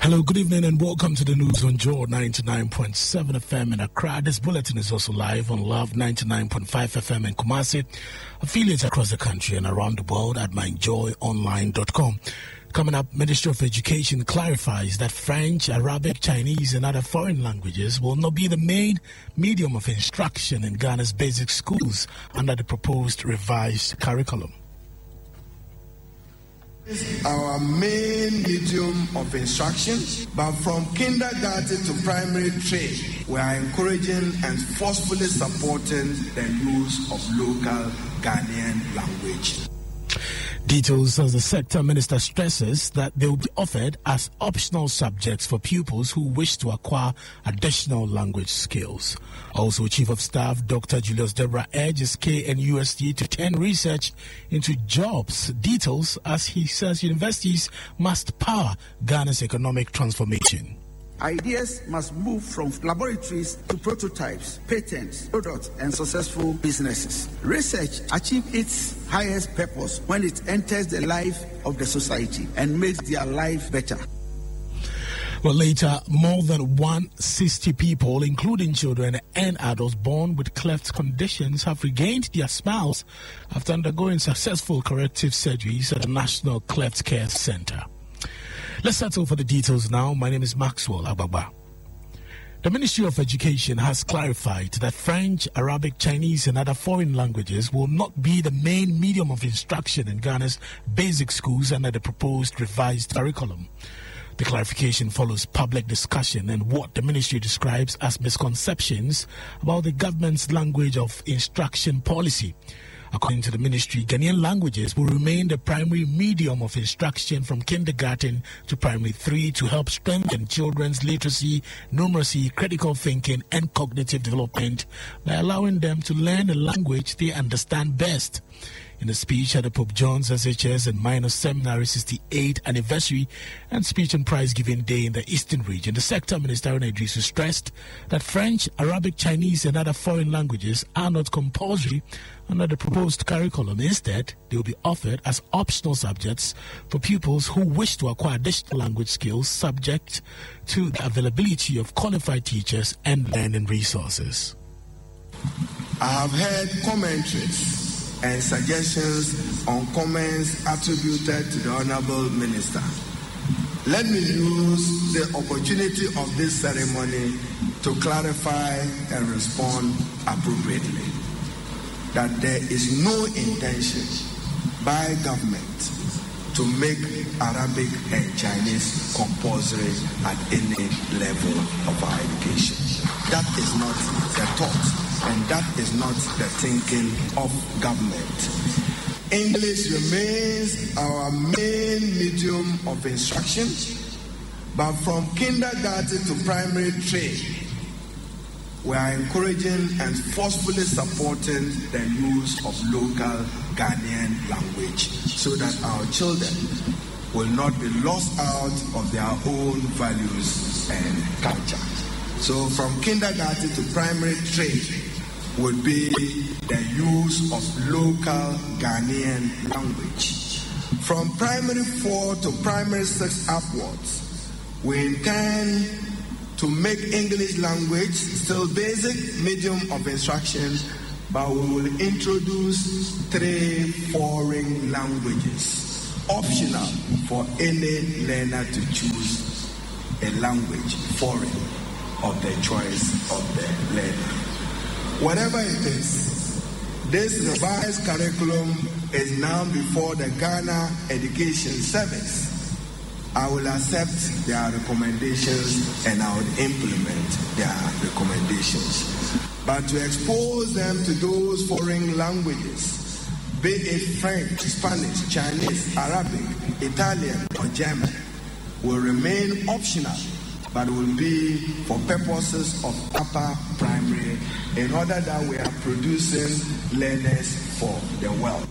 Hello, good evening and welcome to the news on Joy 99.7 FM in Accra. This bulletin is also live on Love 99.5 FM in Kumasi, affiliates across the country and around the world at myjoyonline.com. Coming up, Ministry of Education clarifies that French, Arabic, Chinese and other foreign languages will not be the main medium of instruction in Ghana's basic schools under the proposed revised curriculum. Our main medium of instruction, but from kindergarten to primary 3, we are encouraging and forcefully supporting the use of local Ghanaian language. Details as the sector minister stresses that they will be offered as optional subjects for pupils who wish to acquire additional language skills. Also, Chief of Staff Dr. Julius Deborah urges KNUST to turn research into jobs. Details as he says universities must power Ghana's economic transformation. Ideas must move from laboratories to prototypes, patents, products, and successful businesses. Research achieves its highest purpose when it enters the life of the society and makes their life better. Well, later, more than 160 people, including children and adults born with cleft conditions, have regained their smiles after undergoing successful corrective surgeries at the National Cleft Care Center. Let's settle for the details now. My name is Maxwell Ababa. The Ministry of Education has clarified that French, Arabic, Chinese and other foreign languages will not be the main medium of instruction in Ghana's basic schools under the proposed revised curriculum. The clarification follows public discussion and what the ministry describes as misconceptions about the government's language of instruction policy. According to the ministry, Ghanaian languages will remain the primary medium of instruction from kindergarten to primary 3 to help strengthen children's literacy, numeracy, critical thinking, and cognitive development by allowing them to learn a language they understand best. In a speech at the Pope John's SHS and Minor Seminary 68th anniversary and speech and prize giving day in the Eastern region, the sector minister Haruna Iddrisu stressed that French, Arabic, Chinese and other foreign languages are not compulsory under the proposed curriculum. Instead, they will be offered as optional subjects for pupils who wish to acquire additional language skills subject to the availability of qualified teachers and learning resources. I have heard commentaries and suggestions on comments attributed to the Honorable Minister. Let me use the opportunity of this ceremony to clarify and respond appropriately that there is no intention by government to make Arabic and Chinese compulsory at any level of our education. That is not the thought. And that is not the thinking of government. English remains our main medium of instruction, but from kindergarten to primary 3, we are encouraging and forcefully supporting the use of local Ghanaian language so that our children will not be lost out of their own values and culture. So from kindergarten to primary 3, would be the use of local Ghanaian language. From primary 4 to primary 6 upwards, we intend to make English language still basic medium of instruction, but we will introduce 3 foreign languages, optional for any learner to choose a language foreign of the choice of the learner. Whatever it is, this revised curriculum is now before the Ghana Education Service. I will accept their recommendations and I will implement their recommendations. But to expose them to those foreign languages, be it French, Spanish, Chinese, Arabic, Italian, or German, will remain optional, but will be for purposes of upper primary in order that we are producing learners for the world.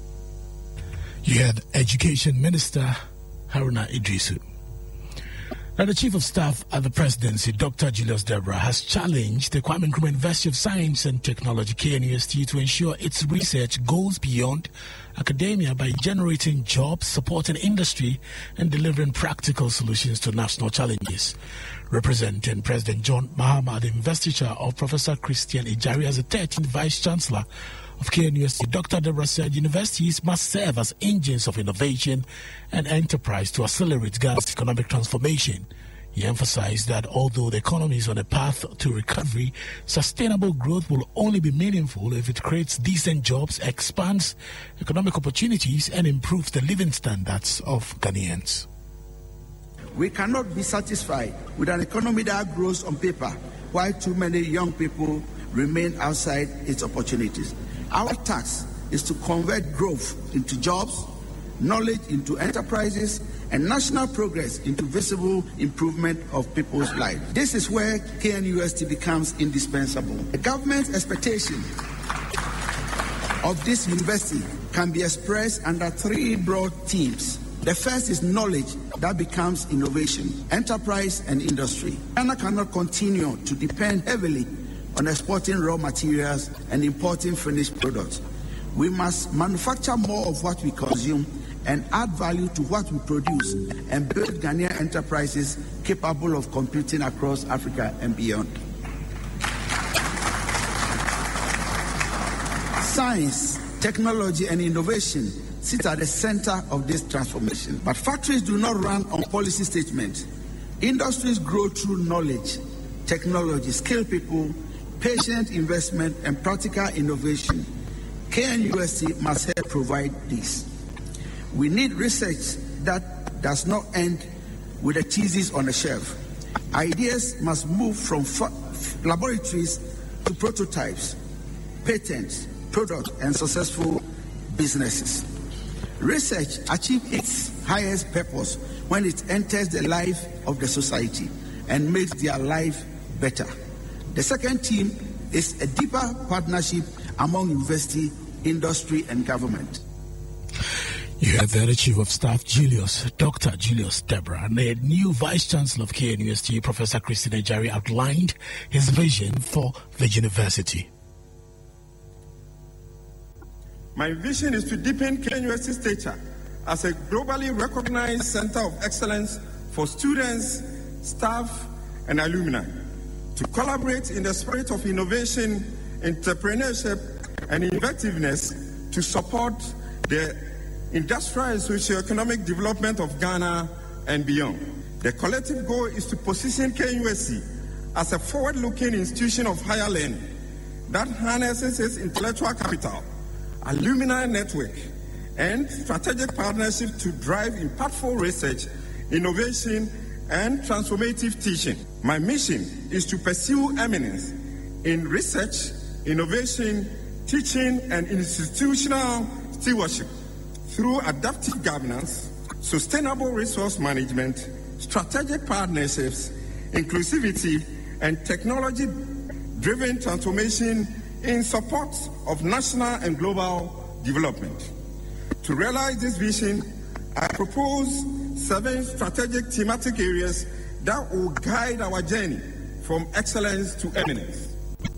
You had Education Minister Haruna Iddrisu. Now, the Chief of Staff at the Presidency, Dr. Julius Deborah, has challenged the Kwame Nkrumah University of Science and Technology, KNUST, to ensure its research goes beyond academia by generating jobs, supporting industry, and delivering practical solutions to national challenges. Representing President John Mahama, the investiture of Professor Christian Ejari as the 13th Vice-Chancellor of KNUST, Dr. Deborah said universities must serve as engines of innovation and enterprise to accelerate Ghana's economic transformation. He emphasized that although the economy is on a path to recovery, sustainable growth will only be meaningful if it creates decent jobs, expands economic opportunities, and improves the living standards of Ghanaians. We cannot be satisfied with an economy that grows on paper while too many young people remain outside its opportunities. Our task is to convert growth into jobs, knowledge into enterprises, and national progress into visible improvement of people's lives. This is where KNUST becomes indispensable. The government's expectation of this university can be expressed under three broad themes. The first is knowledge that becomes innovation, enterprise, and industry. Ghana cannot continue to depend heavily on exporting raw materials and importing finished products. We must manufacture more of what we consume and add value to what we produce and build Ghanaian enterprises capable of competing across Africa and beyond. Science, technology, and innovation sit at the center of this transformation. But factories do not run on policy statements. Industries grow through knowledge, technology, skilled people, patient investment, and practical innovation. KNUST must help provide this. We need research that does not end with a thesis on a shelf. Ideas must move from laboratories to prototypes, patents, products, and successful businesses. Research achieves its highest purpose when it enters the life of the society and makes their life better. The second theme is a deeper partnership among university, industry, and government. You heard the Chief of Staff, Dr. Julius Deborah, and the new Vice-Chancellor of KNUST, Professor Christian Ejari, outlined his vision for the university. My vision is to deepen KNUST's stature as a globally recognized center of excellence for students, staff, and alumni, to collaborate in the spirit of innovation, entrepreneurship, and inventiveness to support the industrial and socio-economic development of Ghana and beyond. The collective goal is to position KNUST as a forward-looking institution of higher learning that harnesses its intellectual capital, alumni network, and strategic partnership to drive impactful research, innovation, and transformative teaching. My mission is to pursue eminence in research, innovation, teaching, and institutional stewardship through adaptive governance, sustainable resource management, strategic partnerships, inclusivity, and technology-driven transformation in support of national and global development. To realize this vision, I propose 7 strategic thematic areas that will guide our journey from excellence to eminence.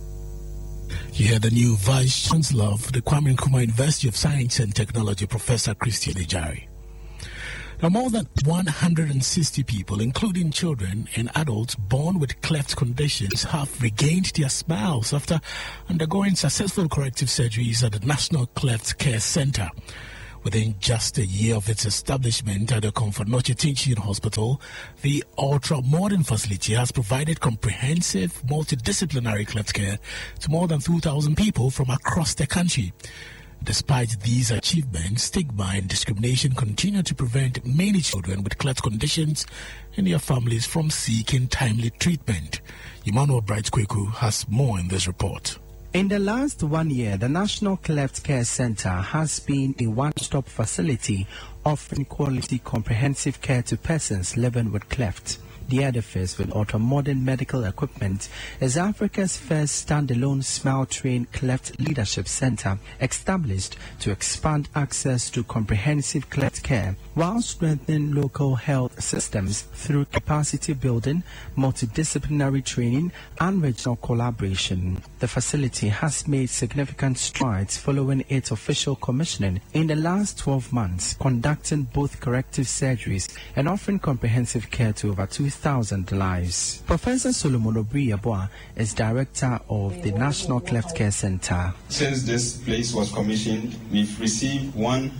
You hear the new Vice-Chancellor of the Kwame Nkrumah University of Science and Technology, Professor Christian Ejari. Now, more than 160 people, including children and adults born with cleft conditions, have regained their smiles after undergoing successful corrective surgeries at the National Cleft Care Center. Within just a year of its establishment at the Comfort Noche Teaching Hospital, the ultra-modern facility has provided comprehensive multidisciplinary cleft care to more than 2,000 people from across the country. Despite these achievements, stigma and discrimination continue to prevent many children with cleft conditions and their families from seeking timely treatment. Emmanuel Bright-Kweku has more in this report. In the last 1 year, the National Cleft Care Center has been a one-stop facility offering quality comprehensive care to persons living with cleft. The edifice, with ultra-modern medical equipment, is Africa's first standalone Smile Train Cleft Leadership Center, established to expand access to comprehensive cleft care while strengthening local health systems through capacity building, multidisciplinary training, and regional collaboration. The facility has made significant strides following its official commissioning in the last 12 months, conducting both corrective surgeries and offering comprehensive care to over 2,000 lives. Professor Solomon Obri-Yeboah is director of the National Cleft Care Center. Since this place was commissioned, we've received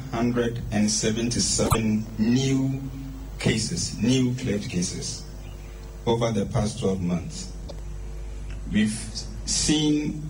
177 new cleft cases over the past 12 months. We've seen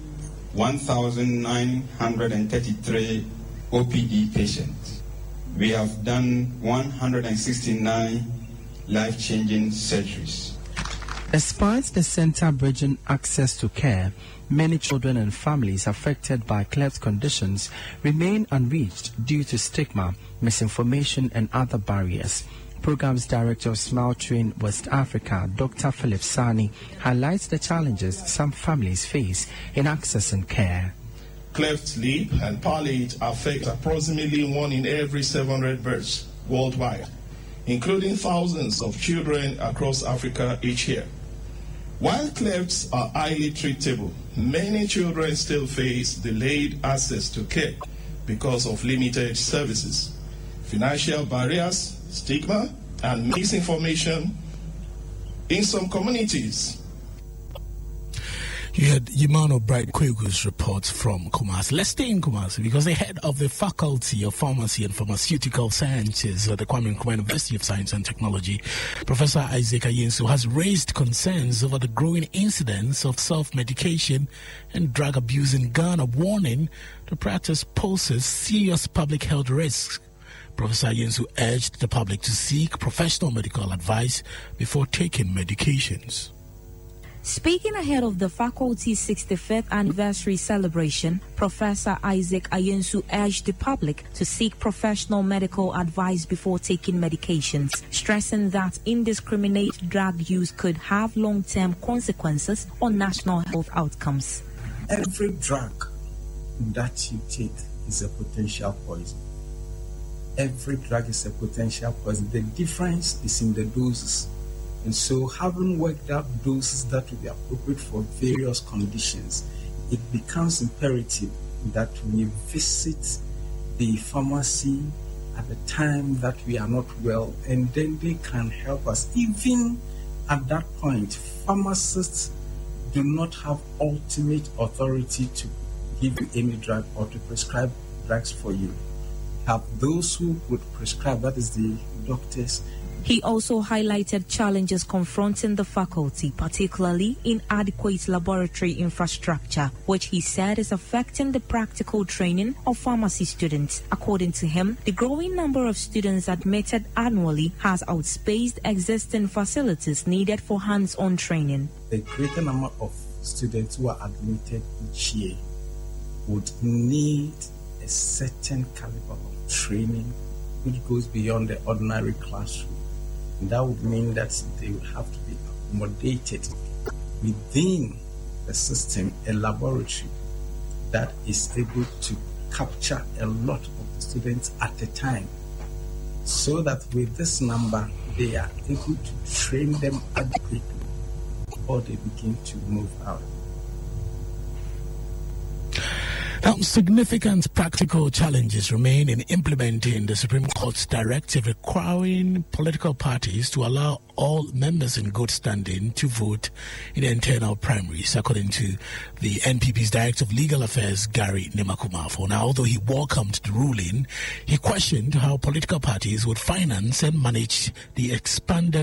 1,933 OPD patients. We have done 169 life-changing surgeries. Despite the center bridging access to care, many children and families affected by cleft conditions remain unreached due to stigma, misinformation, and other barriers. Programs Director of Smile Train West Africa, Dr. Philip Sani, highlights the challenges some families face in accessing care. Cleft lip and palate affect approximately 1 in every 700 births worldwide, including thousands of children across Africa each year. While clefts are highly treatable, many children still face delayed access to care because of limited services, financial barriers, stigma, and misinformation in some communities. You had Yimano Bright Kwegu's report from Kumasi. Let's stay in Kumasi because the head of the Faculty of Pharmacy and Pharmaceutical Sciences at the Kwame Nkrumah University of Science and Technology, Professor Isaac Ayensu, has raised concerns over the growing incidence of self-medication and drug abuse in Ghana, warning the practice poses serious public health risks. Professor Ayensu urged the public to seek professional medical advice before taking medications. Speaking ahead of the faculty's 65th anniversary celebration, Professor Isaac Ayensu urged the public to seek professional medical advice before taking medications, stressing that indiscriminate drug use could have long-term consequences on national health outcomes. Every drug that you take is a potential poison. Every drug is a potential poison. The difference is in the doses. And so having worked out doses that will be appropriate for various conditions, it becomes imperative that we visit the pharmacy at the time that we are not well, and then they can help us. Even at that point, pharmacists do not have ultimate authority to give you any drug or to prescribe drugs for you. Have those who would prescribe, that is the doctors. He also highlighted challenges confronting the faculty, particularly inadequate laboratory infrastructure, which he said is affecting the practical training of pharmacy students. According to him, the growing number of students admitted annually has outspaced existing facilities needed for hands-on training. The greater number of students who are admitted each year would need a certain caliber of training which goes beyond the ordinary classroom. And that would mean that they would have to be accommodated within the system, a laboratory that is able to capture a lot of the students at a time, so that with this number they are able to train them adequately before they begin to move out. Now, significant practical challenges remain in implementing the Supreme Court's directive requiring political parties to allow all members in good standing to vote in the internal primaries, according to the NPP's Director of Legal Affairs, Gary Nemakumafo. Now, although he welcomed the ruling, he questioned how political parties would finance and manage the expanded